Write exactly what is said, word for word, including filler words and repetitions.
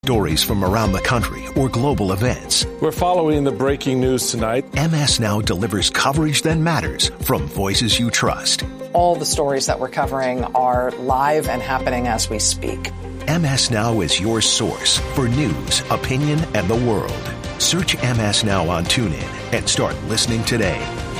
Stories from around the country or global events. We're following the breaking news tonight. M S Now delivers coverage that matters from voices you trust. All the stories that we're covering are live and happening as we speak. M S Now is your source for news, opinion, and the world. Search M S Now on TuneIn and start listening today.